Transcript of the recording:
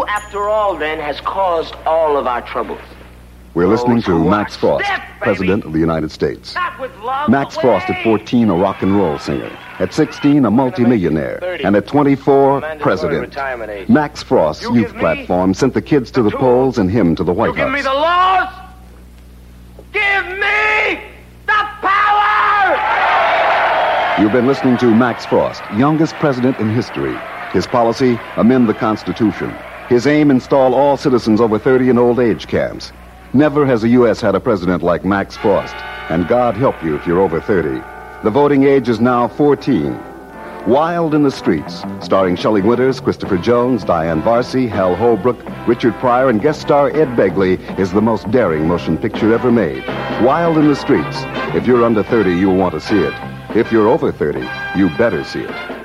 after all, then, has caused all of our troubles? We're listening to what? Max Frost, Death, baby! President of the United States. Not with love Max Frost at 14, a rock and roll singer. At 16, a multimillionaire. And at 24, president. Max Frost's You youth give me platform sent the kids to the tools. polls and him to the White You give House. me the laws? Give me the power! You've been listening to Max Frost, youngest president in history. His policy, amend the Constitution. His aim, install all citizens over 30 in old age camps. Never has the U.S. had a president like Max Frost. And God help you if you're over 30. The voting age is now 14. Wild in the Streets, starring Shelley Winters, Christopher Jones, Diane Varsi, Hal Holbrook, Richard Pryor, and guest star Ed Begley, is the most daring motion picture ever made. Wild in the Streets. If you're under 30, you'll want to see it. If you're over 30, you better see it.